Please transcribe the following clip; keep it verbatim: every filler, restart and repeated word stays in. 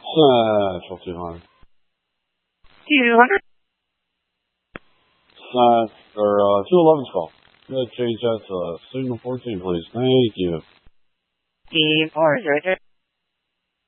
Central two hundred. two hundred. Cent, or, uh, two eleven's call. Let's change that to uh, signal fourteen, please. Thank you. Team four zero zero.